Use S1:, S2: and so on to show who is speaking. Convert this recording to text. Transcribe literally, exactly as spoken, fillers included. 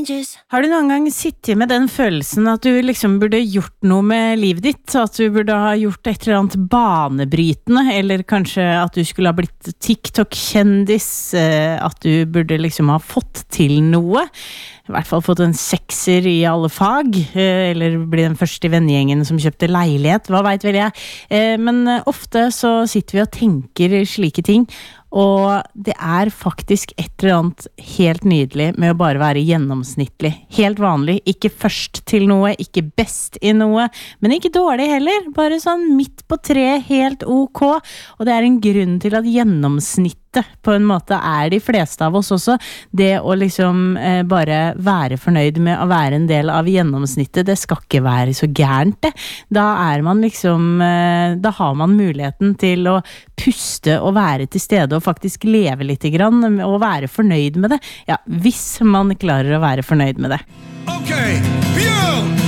S1: changes.
S2: Har du noen gang sittet med den følelsen at du liksom burde gjort noe med livet ditt? At du burde ha gjort et eller annet banebrytende, eller kanskje at du skulle ha blitt TikTok-kjendis, at du burde liksom ha fått til noe? I hvert fall fått en sekser i alle fag, eller bli den første i vennegjengen som kjøpte leilighet, hva vet vel jeg. Men ofte så sitter vi og tenker slike ting, og det er faktisk et eller annet helt nydelig med å bare være gjennomsnittlig. Helt vanlig, ikke først til noe, ikke best i noe, men ikke dårlig heller. Bare sånn midt på tre, helt ok. Og det er en grunn til at gjennomsnittet på en måte er de fleste av oss også. Det å liksom eh, bare være fornøyd med å være en del av gjennomsnittet, det skal ikke være så gærent det. Da er man liksom, eh, da har man muligheten til å puste og være til stede og faktisk leve litt grann og være fornøyd med det. Ja, hvis man klarer å være fornøyd med det.
S3: Okay, Bjørn!